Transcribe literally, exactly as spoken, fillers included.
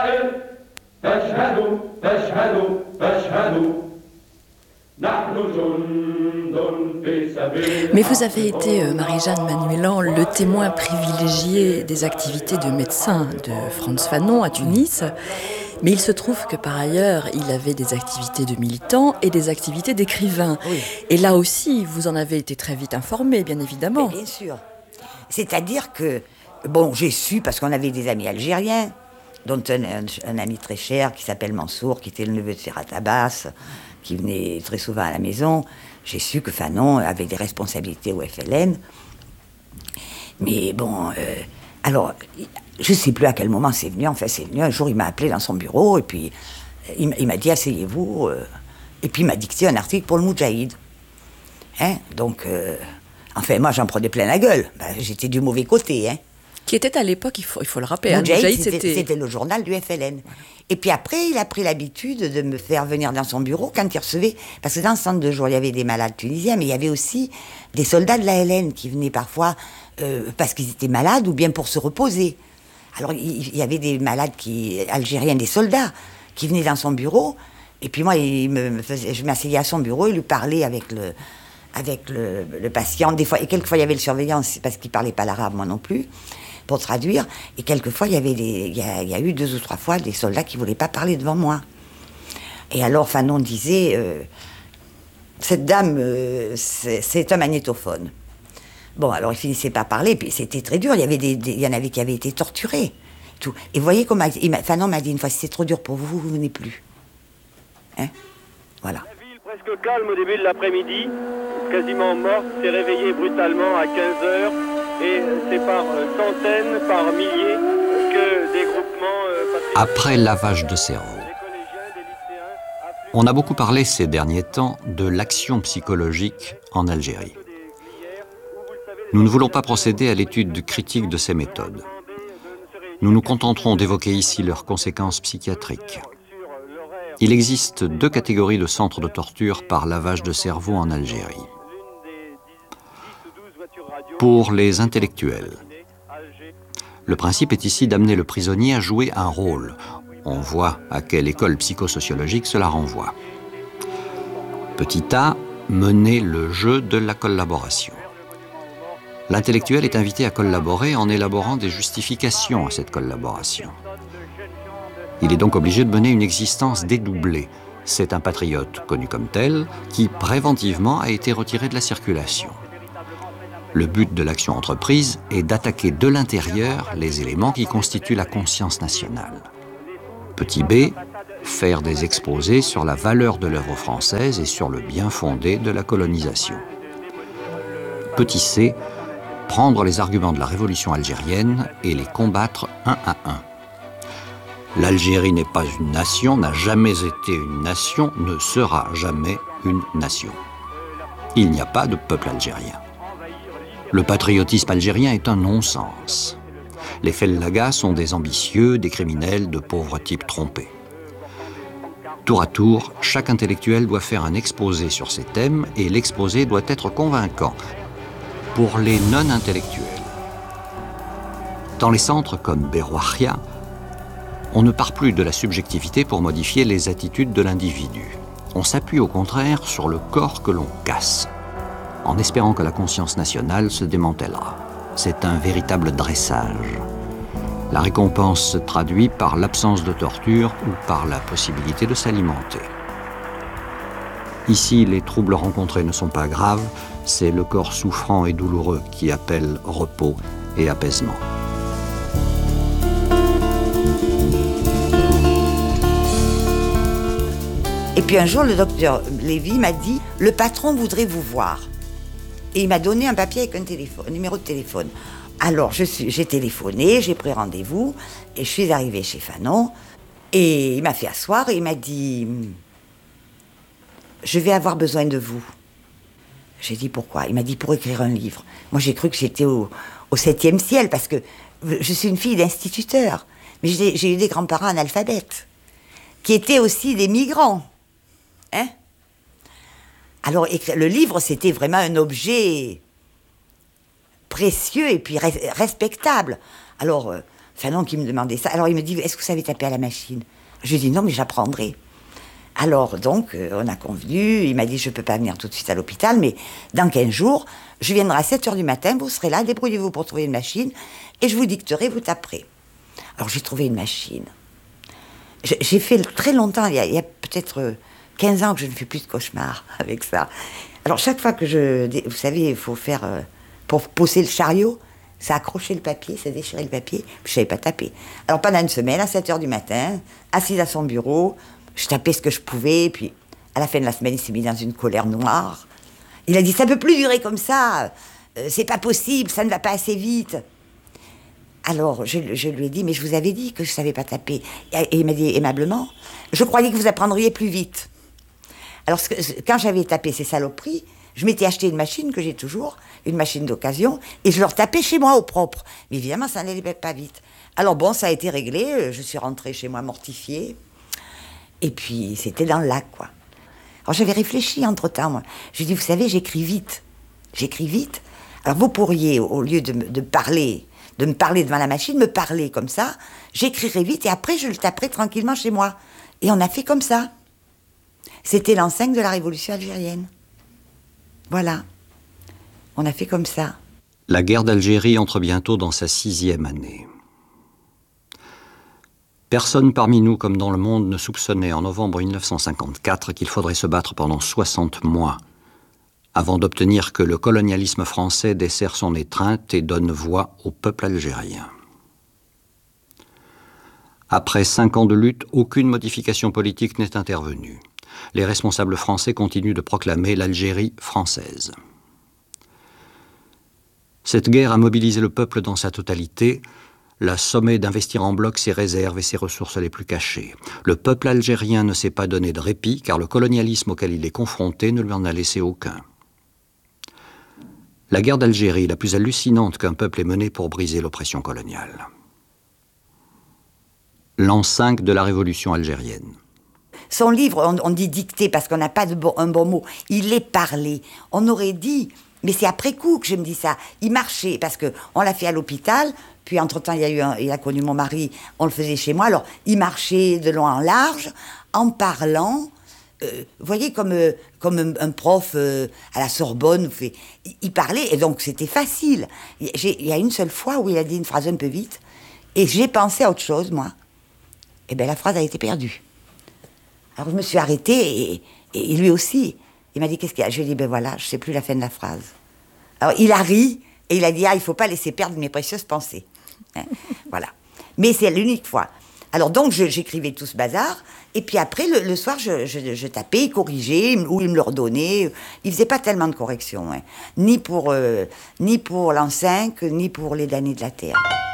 Mais vous avez été, euh, Marie-Jeanne Manuelan, le témoin privilégié des activités de médecin de Frantz Fanon à Tunis. Mais il se trouve que par ailleurs, il avait des activités de militant et des activités d'écrivain. Oui. Et là aussi, vous en avez été très vite informé, bien évidemment. Mais bien sûr. C'est-à-dire que, bon, j'ai su, parce qu'on avait des amis algériens, dont un, un, un ami très cher qui s'appelle Mansour, qui était le neveu de Ferhat Abbas, qui venait très souvent à la maison. J'ai su que Fanon avait des responsabilités au F L N. Mais bon, euh, alors, je ne sais plus à quel moment c'est venu. Enfin, c'est venu, un jour, il m'a appelé dans son bureau, et puis il, il m'a dit, asseyez-vous. Euh, et puis il m'a dicté un article pour le Moudjahid. Hein, donc, euh, enfin, moi, j'en prenais plein la gueule. Ben, j'étais du mauvais côté, hein. Qui était à l'époque, il faut, il faut le rappeler, Moudjahid, hein, Moudjahid, c'était, c'était... c'était le journal du F L N. Et puis après, il a pris l'habitude de me faire venir dans son bureau quand il recevait... Parce que dans ce centre de jour, il y avait des malades tunisiens, mais il y avait aussi des soldats de la L N qui venaient parfois euh, parce qu'ils étaient malades ou bien pour se reposer. Alors, il, il y avait des malades qui, algériens, des soldats, qui venaient dans son bureau. Et puis moi, il me, me faisait, je m'asseyais à son bureau, il lui parlait avec le... avec le, le patient. Des fois, et quelquefois, il y avait le surveillant, parce qu'il ne parlait pas l'arabe, moi non plus, pour traduire. Et quelquefois, il y avait des, il y a, il y a eu deux ou trois fois des soldats qui ne voulaient pas parler devant moi. Et alors, Fanon disait, euh, cette dame, euh, c'est, c'est un magnétophone. Bon, alors, il finissait par parler, puis c'était très dur. Il y, avait des, des, il y en avait qui avaient été torturés. Tout. Et vous voyez comment... Il m'a, Fanon m'a dit une fois, si c'est trop dur pour vous, vous ne venez plus. Hein? Voilà. La ville presque calme au début de l'après-midi, quasiment morte, s'est réveillée brutalement à quinze heures. Et c'est par centaines, par milliers que des groupements... Après lavage de cerveau. On a beaucoup parlé ces derniers temps de l'action psychologique en Algérie. Nous ne voulons pas procéder à l'étude critique de ces méthodes. Nous nous contenterons d'évoquer ici leurs conséquences psychiatriques. Il existe deux catégories de centres de torture par lavage de cerveau en Algérie. Pour les intellectuels, le principe est ici d'amener le prisonnier à jouer un rôle. On voit à quelle école psychosociologique cela renvoie. Petit a, mener le jeu de la collaboration. L'intellectuel est invité à collaborer en élaborant des justifications à cette collaboration. Il est donc obligé de mener une existence dédoublée. C'est un patriote connu comme tel qui, préventivement, a été retiré de la circulation. Le but de l'action entreprise est d'attaquer de l'intérieur les éléments qui constituent la conscience nationale. Petit b, faire des exposés sur la valeur de l'œuvre française et sur le bien fondé de la colonisation. Petit c, prendre les arguments de la révolution algérienne et les combattre un à un. L'Algérie n'est pas une nation, n'a jamais été une nation, ne sera jamais une nation. Il n'y a pas de peuple algérien. Le patriotisme algérien est un non-sens. Les fellagas sont des ambitieux, des criminels, de pauvres types trompés. Tour à tour, chaque intellectuel doit faire un exposé sur ces thèmes et l'exposé doit être convaincant pour les non-intellectuels. Dans les centres comme Berrouahia, on ne part plus de la subjectivité pour modifier les attitudes de l'individu. On s'appuie au contraire sur le corps que l'on casse, en espérant que la conscience nationale se démantèlera. C'est un véritable dressage. La récompense se traduit par l'absence de torture ou par la possibilité de s'alimenter. Ici, les troubles rencontrés ne sont pas graves, c'est le corps souffrant et douloureux qui appelle repos et apaisement. Et puis un jour, le docteur Lévy m'a dit « Le patron voudrait vous voir ». Et il m'a donné un papier avec un, téléphone, un numéro de téléphone. Alors, je suis, j'ai téléphoné, j'ai pris rendez-vous, et je suis arrivée chez Fanon, et il m'a fait asseoir, et il m'a dit « Je vais avoir besoin de vous ». J'ai dit « Pourquoi ?» Il m'a dit « Pour écrire un livre ». Moi, j'ai cru que j'étais au, au septième ciel, parce que je suis une fille d'instituteur, mais j'ai, j'ai eu des grands-parents analphabètes, qui étaient aussi des migrants. Hein? Alors, le livre, c'était vraiment un objet précieux et puis respectable. Alors, Fanon qui me demandait ça. Alors il me dit, est-ce que vous savez taper à la machine? Je lui ai dit, non, mais j'apprendrai. Alors donc, euh, on a convenu, il m'a dit, je ne peux pas venir tout de suite à l'hôpital, mais dans quinze jours, je viendrai à sept heures du matin, vous serez là, débrouillez-vous pour trouver une machine, et je vous dicterai, vous taperez. Alors j'ai trouvé une machine. J'ai fait très longtemps, il y a, il y a peut-être quinze ans que je ne fais plus de cauchemars avec ça. Alors chaque fois que je... Vous savez, il faut faire... Euh, pour pousser le chariot, ça accrochait le papier, ça déchirait le papier, puis je ne savais pas taper. Alors pendant une semaine, à sept heures du matin, assise à son bureau, je tapais ce que je pouvais, puis à la fin de la semaine, il s'est mis dans une colère noire. Il a dit, ça ne peut plus durer comme ça, euh, c'est pas possible, ça ne va pas assez vite. Alors, je, je lui ai dit, mais je vous avais dit que je ne savais pas taper. Et, et il m'a dit aimablement, je croyais que vous apprendriez plus vite. Alors, ce que, quand j'avais tapé ces saloperies, je m'étais acheté une machine que j'ai toujours, une machine d'occasion, et je leur tapais chez moi au propre. Mais évidemment, ça n'allait pas vite. Alors bon, ça a été réglé, je suis rentrée chez moi mortifiée. Et puis, c'était dans le lac, quoi. Alors, j'avais réfléchi entre-temps, moi. Je lui ai dit, vous savez, j'écris vite. J'écris vite. Alors, vous pourriez, au lieu de, de parler... de me parler devant la machine, me parler comme ça, j'écrirai vite et après je le taperai tranquillement chez moi. Et on a fait comme ça. C'était l'an cinq de la révolution algérienne. Voilà. On a fait comme ça. La guerre d'Algérie entre bientôt dans sa sixième année. Personne parmi nous, comme dans le monde, ne soupçonnait en novembre mille neuf cent cinquante-quatre qu'il faudrait se battre pendant soixante mois avant d'obtenir que le colonialisme français desserre son étreinte et donne voix au peuple algérien. Après cinq ans de lutte, aucune modification politique n'est intervenue. Les responsables français continuent de proclamer l'Algérie française. Cette guerre a mobilisé le peuple dans sa totalité, l'a sommé d'investir en bloc ses réserves et ses ressources les plus cachées. Le peuple algérien ne s'est pas donné de répit, car le colonialisme auquel il est confronté ne lui en a laissé aucun. La guerre d'Algérie, la plus hallucinante qu'un peuple ait menée pour briser l'oppression coloniale. L'an cinq de la révolution algérienne. Son livre, on, on dit dicté parce qu'on n'a pas de bon, un bon mot, il est parlé. On aurait dit, mais c'est après coup que je me dis ça, il marchait parce qu'on l'a fait à l'hôpital, puis entre-temps il, y a eu un, il a connu mon mari, on le faisait chez moi, alors il marchait de loin en large, en parlant... Euh, vous voyez, comme, euh, comme un, un prof euh, à la Sorbonne, fait, il, il parlait, et donc c'était facile. Il y a une seule fois où il a dit une phrase un peu vite, et j'ai pensé à autre chose, moi. Et bien la phrase a été perdue. Alors je me suis arrêtée, et, et lui aussi. Il m'a dit, qu'est-ce qu'il y a? Je lui ai dit, ben voilà, je ne sais plus la fin de la phrase. Alors il a ri, et il a dit, ah, il ne faut pas laisser perdre mes précieuses pensées. Hein, voilà. Mais c'est l'unique fois. Alors donc, je, j'écrivais tout ce bazar, et puis après, le, le soir, je, je, je tapais, corrigeais, ou il me le redonnait. Il faisait pas tellement de corrections, hein. Ni pour, euh, ni pour l'an cinq, ni pour les damnés de la terre.